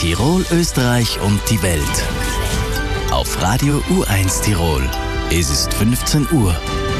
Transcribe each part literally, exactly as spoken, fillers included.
Tirol, Österreich und die Welt. Auf Radio U eins Tirol. Es ist fünfzehn Uhr.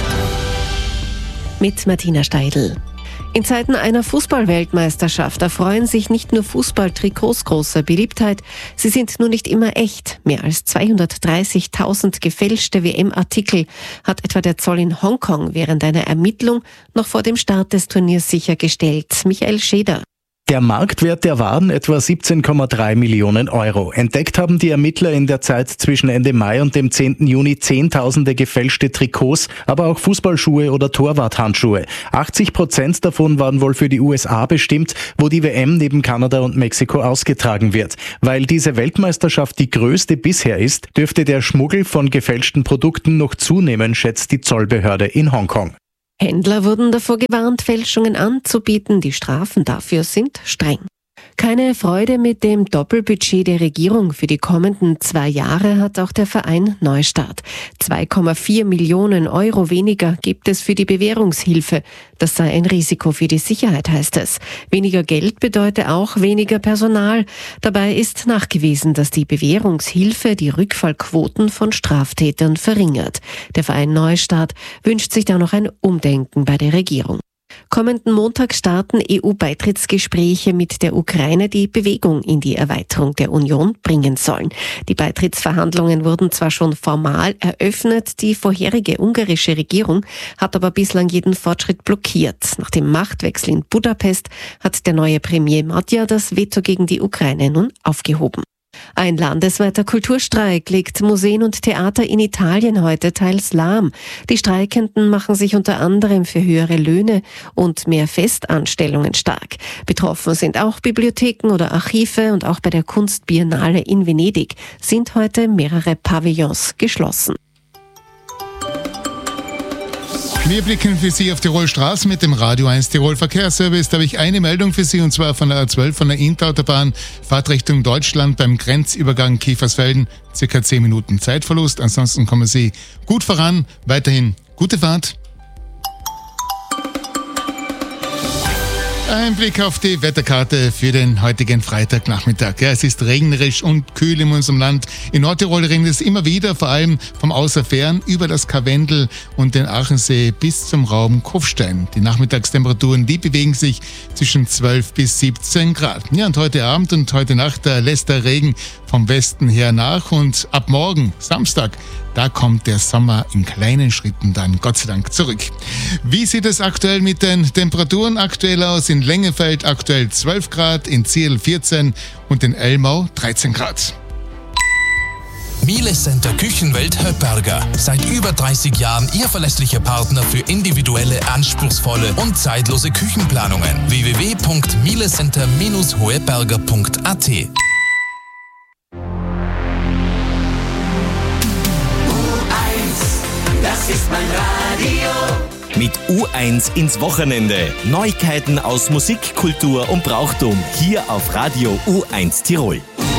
Mit Martina Steidl. In Zeiten einer Fußball-Weltmeisterschaft erfreuen sich nicht nur Fußballtrikots großer Beliebtheit, sie sind nur nicht immer echt. Mehr als zweihundertdreißigtausend gefälschte W M-Artikel hat etwa der Zoll in Hongkong während einer Ermittlung noch vor dem Start des Turniers sichergestellt. Michael Scheder. Der Marktwert der Waren etwa siebzehn Komma drei Millionen Euro. Entdeckt haben die Ermittler in der Zeit zwischen Ende Mai und dem zehnten Juni Zehntausende gefälschte Trikots, aber auch Fußballschuhe oder Torwarthandschuhe. achtzig Prozent davon waren wohl für die U S A bestimmt, wo die W M neben Kanada und Mexiko ausgetragen wird. Weil diese Weltmeisterschaft die größte bisher ist, dürfte der Schmuggel von gefälschten Produkten noch zunehmen, schätzt die Zollbehörde in Hongkong. Händler wurden davor gewarnt, Fälschungen anzubieten. Die Strafen dafür sind streng. Keine Freude mit dem Doppelbudget der Regierung für die kommenden zwei Jahre hat auch der Verein Neustart. zwei Komma vier Millionen Euro weniger gibt es für die Bewährungshilfe. Das sei ein Risiko für die Sicherheit, heißt es. Weniger Geld bedeutet auch weniger Personal. Dabei ist nachgewiesen, dass die Bewährungshilfe die Rückfallquoten von Straftätern verringert. Der Verein Neustart wünscht sich da noch ein Umdenken bei der Regierung. Kommenden Montag starten E U-Beitrittsgespräche mit der Ukraine, die Bewegung in die Erweiterung der Union bringen sollen. Die Beitrittsverhandlungen wurden zwar schon formal eröffnet, die vorherige ungarische Regierung hat aber bislang jeden Fortschritt blockiert. Nach dem Machtwechsel in Budapest hat der neue Premier Magyar das Veto gegen die Ukraine nun aufgehoben. Ein landesweiter Kulturstreik legt Museen und Theater in Italien heute teils lahm. Die Streikenden machen sich unter anderem für höhere Löhne und mehr Festanstellungen stark. Betroffen sind auch Bibliotheken oder Archive und auch bei der Kunstbiennale in Venedig sind heute mehrere Pavillons geschlossen. Wir blicken für Sie auf Tirol Straßen mit dem Radio eins Tirol Verkehrsservice. Da habe ich eine Meldung für Sie, und zwar von der A zwölf von der Intautobahn, Fahrt Richtung Deutschland beim Grenzübergang Kiefersfelden. Circa zehn Minuten Zeitverlust. Ansonsten kommen Sie gut voran. Weiterhin gute Fahrt. Ein Blick auf die Wetterkarte für den heutigen Freitagnachmittag. Ja, es ist regnerisch und kühl in unserem Land. In Nordtirol regnet es immer wieder, vor allem vom Außerfern über das Karwendel und den Achensee bis zum Raum Kufstein. Die Nachmittagstemperaturen, die bewegen sich zwischen zwölf bis siebzehn Grad. Ja, und heute Abend und heute Nacht, da lässt der Regen vom Westen her nach, und ab morgen, Samstag, da kommt der Sommer in kleinen Schritten dann Gott sei Dank zurück. Wie sieht es aktuell mit den Temperaturen aktuell aus? In Lengefeld aktuell zwölf Grad, in Zierl vierzehn und in Elmau dreizehn Grad. Miele Center Küchenwelt Höpberger. Seit über dreißig Jahren Ihr verlässlicher Partner für individuelle, anspruchsvolle und zeitlose Küchenplanungen. w w w punkt mielecenter Bindestrich hoheberger punkt a t. Das ist mein Radio. Mit U eins ins Wochenende. Neuigkeiten aus Musik, Kultur und Brauchtum. Hier auf Radio U eins Tirol.